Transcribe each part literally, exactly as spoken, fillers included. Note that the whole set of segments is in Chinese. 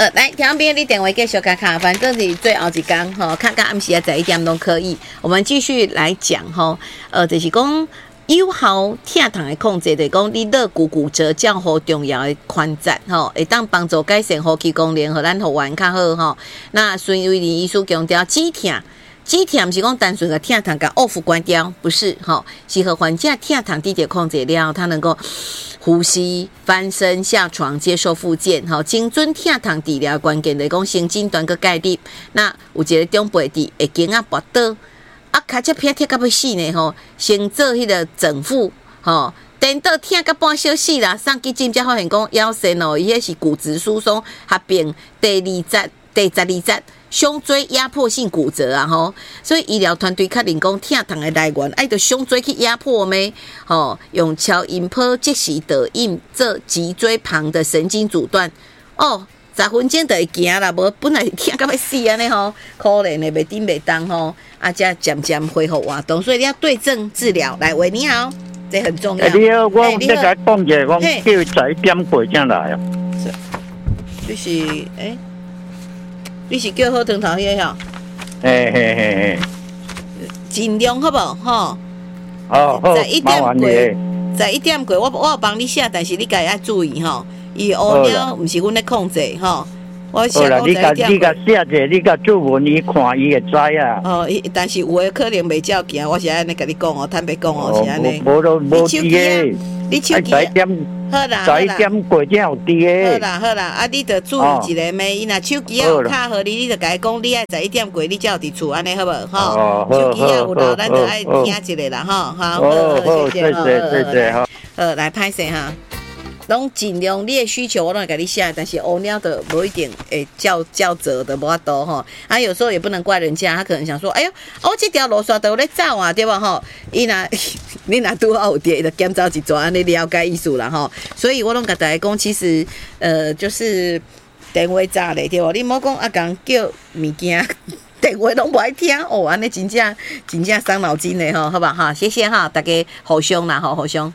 呃，来，听众朋友，你电话继续卡卡，反正是最后一天吼，看看暗时啊十一点都可以。我们继续来讲吼，呃，就是讲有效疼痛的控制，就是讲你肋骨骨折较好重要的宽窄吼，会当帮助改善呼吸功能，和咱护腕较好吼。那孙威廉医师强调，止疼。止疼不是讲单纯的疼痛甲 off 关掉，不是吼，是和患者疼痛低点控制了，它能够呼吸、翻身、下床、接受复健，吼，精准疼痛治疗关键来讲，神经端个概率。那有一个长辈伫会惊啊跋倒，啊，脚只偏踢到要死呢吼，先做迄个整复，吼。等到疼到半小时啦，上去诊才发现讲腰酸哦，伊迄是骨质疏松合并第二节、第十二节。胸椎压迫性骨折啊，吼，所以医疗团队确定讲疼痛的来源，爱着胸椎去压迫咩？吼，用超音波即时导引做脊椎旁的神经阻断，哦，十分钟就会行啦，无本来疼到要死安尼吼，可怜的袂顶袂当吼，啊，才渐渐恢复活动，所以你要对症治疗。来，喂，你好，这很重要。 你好，我你甲讲者，我叫十一点过才来啊。 就是，诶、欸。你是叫好汤头迄个吼？ 嘿嘿嘿嘿， 尽量好不好？吼。 哦好， 十一点过，十一点过，我我有帮你写，但是你家要注意吼，伊乌鸟毋是阮咧控制吼。我写讲十一点过。 你甲写者，你甲注文，伊看伊会知啊。 哦，但是有诶可能袂照行，我是安尼甲你讲哦，坦白讲哦，是安尼。 无都无滴诶， 你手机十一点， 好啦， 十一点过才有滴诶。 好啦好啦，啊，你着注意一个咩？伊若手机啊有卡互你，你着甲伊讲，你爱十一点过，你才有伫厝安尼好无？吼，手机啊有漏，咱着爱听一下啦，吼，好，好，好，谢谢，谢谢，好，好，来拍摄哈。拢尽量你的需求我拢会给你写，但是乌鸟的无一点诶较较责的无法度吼，啊有时候也不能怪人家，他可能想说，哎呦，我这条路线都有咧走啊，对吧吼？伊若你若拄好有跌，就减走一撮，安尼了解意思啦吼。所以我拢甲大家讲，其实呃就是电话炸咧，对吧？你莫讲啊，讲叫物件。电话拢无爱听哦，安尼真正真正伤脑筋的吼，好吧哈？谢谢哈，大家互相啦，吼互相。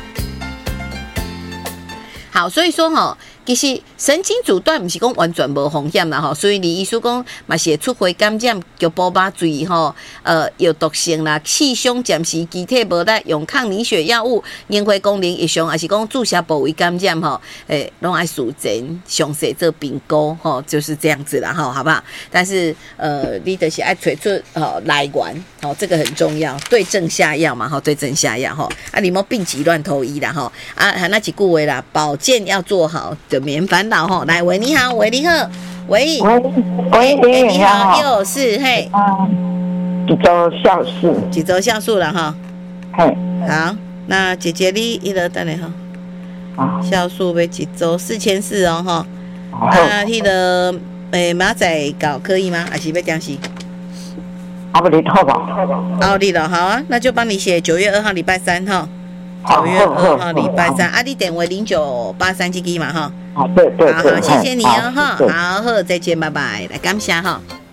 好，所以说吼，其实神经阻断不是讲完全无风险啦吼，所以李医师讲嘛是会出血感染、局部麻醉吼，呃有毒性啦、气胸暂时机体无力，用抗凝血药物、凝血功能异常，还是讲注射部位感染吼，诶，拢爱事前详细做评估吼，就是这样子啦吼，好不好？但是呃，你就是爱找出吼来源，吼这个很重要，对症下药嘛吼，对症下药吼，啊你莫病急乱投医啦吼，啊还那几句话啦，保健要做好，就免烦恼吼。来，喂，你好，喂，你好，喂， 喂喂， 喂， 你好， 又是嘿， 嗯，几周酵素， 几周酵素了哈， 嘿， 好，那姐姐你一路等下哈， 啊， 酵素要几周？四千四哦哈， 好， 那迄个诶马仔搞可以吗？还是要点时？ 阿不你好吧？ 哦，你了，好啊，那就帮你写九月二号礼拜三哈。九月二号礼拜三，啊，你电话零九八三这个嘛哈。 啊，对对对。 好好，谢谢你哦哈。好，好，再见，拜拜，来感谢哈。